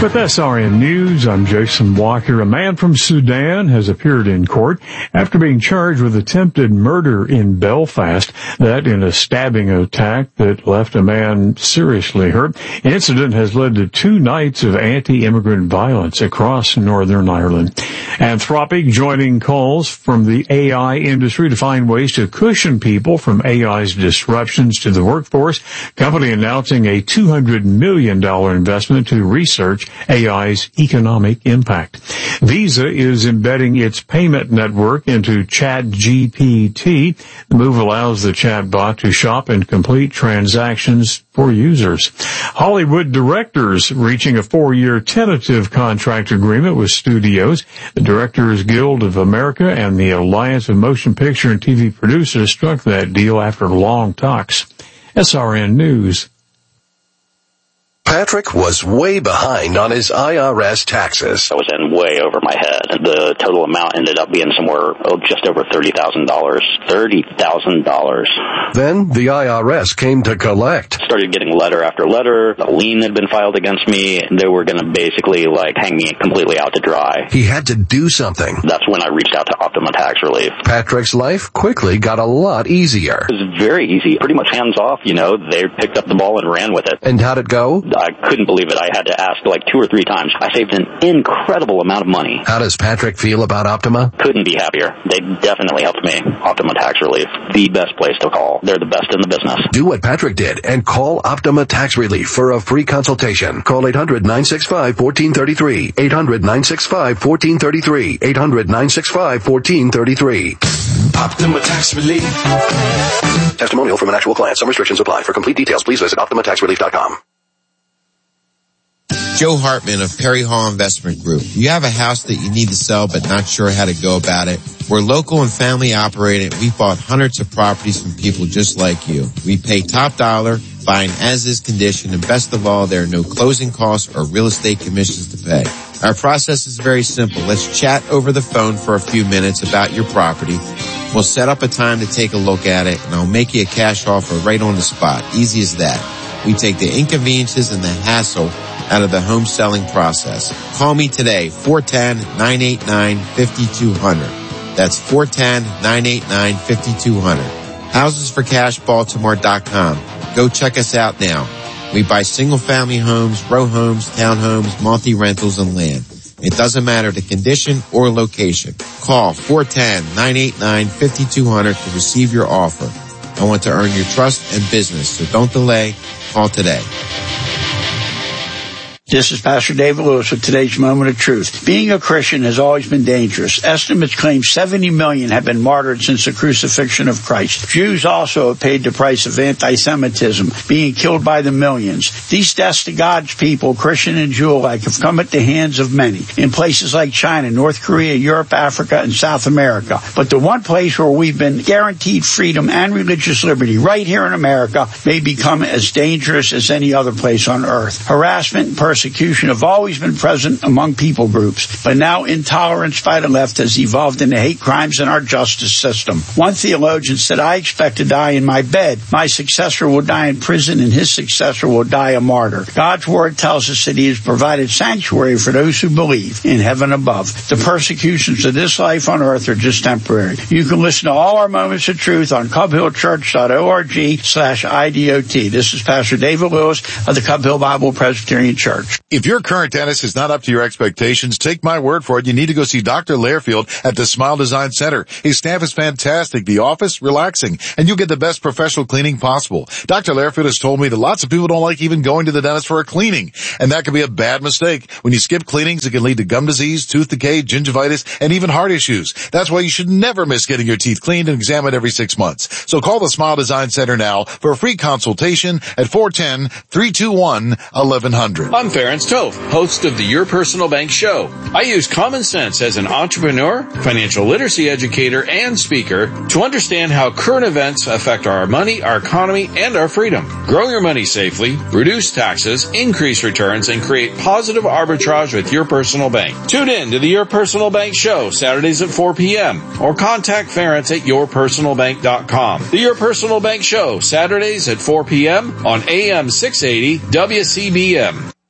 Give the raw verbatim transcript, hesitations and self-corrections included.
With S R N News, I'm Jason Walker. A man from Sudan has appeared in court after being charged with attempted murder in Belfast, that in a stabbing attack that left a man seriously hurt. The incident has led to two nights of anti-immigrant violence across Northern Ireland. Anthropic joining calls from the A I industry to find ways to cushion people from A I's disruptions to the workforce. Company announcing a two hundred million dollars investment to research A I's economic impact. Visa is embedding its payment network into ChatGPT. The move allows the chatbot to shop and complete transactions for users. Hollywood directors reaching a four-year tentative contract agreement with studios. The Directors Guild of America and the Alliance of Motion Picture and T V Producers struck that deal after long talks. S R N News. Patrick was way behind on his I R S taxes. I was in way over my head. The total amount ended up being somewhere, oh, just over thirty thousand dollars. thirty thousand dollars. Then the I R S came to collect. Started getting letter after letter. A lien had been filed against me. They were going to basically, like, hang me completely out to dry. He had to do something. That's when I reached out to Optima Tax Relief. Patrick's life quickly got a lot easier. It was very easy. Pretty much hands off, you know. They picked up the ball and ran with it. And how'd it go? I couldn't believe it. I had to ask like two or three times. I saved an incredible amount of money. How does Patrick feel about Optima? Couldn't be happier. They definitely helped me. Optima Tax Relief, the best place to call. They're the best in the business. Do what Patrick did and call Optima Tax Relief for a free consultation. Call eight hundred, nine six five, one four three three. eight hundred, nine six five, one four three three. eight hundred, nine six five, one four three three. Optima Tax Relief. Testimonial from an actual client. Some restrictions apply. For complete details, please visit optima tax relief dot com. Joe Hartman of Perry Hall Investment Group. You have a house that you need to sell but not sure how to go about it? We're local and family operated. We've bought hundreds of properties from people just like you. We pay top dollar, buying as-is condition, and best of all, there are no closing costs or real estate commissions to pay. Our process is very simple. Let's chat over the phone for a few minutes about your property. We'll set up a time to take a look at it, and I'll make you a cash offer right on the spot. Easy as that. We take the inconveniences and the hassle out of the home selling process. Call me today, four one zero, nine eight nine, five two zero zero. That's four one zero, nine eight nine, five two zero zero. houses for cash baltimore dot com. Go check us out now. We buy single-family homes, row homes, townhomes, multi-rentals, and land. It doesn't matter the condition or location. Call four one zero, nine eight nine, five two zero zero to receive your offer. I want to earn your trust and business, so don't delay. Call today. This is Pastor David Lewis with today's Moment of Truth. Being a Christian has always been dangerous. Estimates claim seventy million have been martyred since the crucifixion of Christ. Jews also have paid the price of anti-Semitism, being killed by the millions. These deaths to God's people, Christian and Jew alike, have come at the hands of many in places like China, North Korea, Europe, Africa, and South America. But the one place where we've been guaranteed freedom and religious liberty, right here in America, may become as dangerous as any other place on earth. Harassment and persecution Persecution have always been present among people groups, but now intolerance by the left has evolved into hate crimes in our justice system. One theologian said, I expect to die in my bed. My successor will die in prison, and his successor will die a martyr. God's word tells us that he has provided sanctuary for those who believe in heaven above. The persecutions of this life on earth are just temporary. You can listen to all our moments of truth on cub hill church dot org slash I D O T. This is Pastor David Lewis of the Cub Hill Bible Presbyterian Church. If your current dentist is not up to your expectations, take my word for it. You need to go see Doctor Lairfield at the Smile Design Center. His staff is fantastic. The office, relaxing, and you get the best professional cleaning possible. Doctor Lairfield has told me that lots of people don't like even going to the dentist for a cleaning, and that can be a bad mistake. When you skip cleanings, it can lead to gum disease, tooth decay, gingivitis, and even heart issues. That's why you should never miss getting your teeth cleaned and examined every six months. So call the Smile Design Center now for a free consultation at four one zero, three two one, one one zero zero. I'm Ference Toth, host of the Your Personal Bank Show. I use common sense as an entrepreneur, financial literacy educator, and speaker to understand how current events affect our money, our economy, and our freedom. Grow your money safely, reduce taxes, increase returns, and create positive arbitrage with Your Personal Bank. Tune in to the Your Personal Bank Show Saturdays at four p.m. or contact Ference at your personal bank dot com. The Your Personal Bank Show Saturdays at four p.m. on A M six eighty W C B M.